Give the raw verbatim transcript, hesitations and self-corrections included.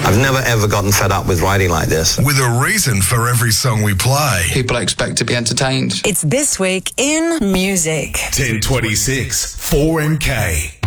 I've never ever gotten fed up with writing like this. With a reason for every song we play. People expect to be entertained. It's This Week in Music. ten twenty-six, four M K.